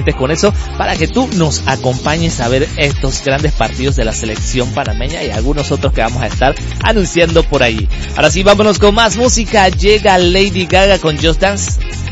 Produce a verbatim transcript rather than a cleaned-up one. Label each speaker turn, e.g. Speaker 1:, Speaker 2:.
Speaker 1: pendientes con eso para que tú nos acompañes a ver estos grandes partidos de la selección panameña y algunos otros que vamos a estar anunciando por ahí. Ahora sí, vámonos con más música. Llega Lady Gaga con Just Dance.